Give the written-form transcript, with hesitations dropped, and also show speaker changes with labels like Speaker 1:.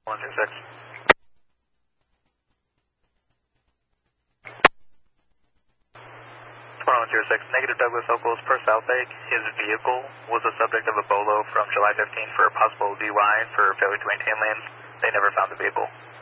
Speaker 1: 126. 2106, negative Douglas Locals per Southlake. His vehicle was the subject of a BOLO from July 15 for a possible DUI for failure to maintain lanes. They never found the vehicle.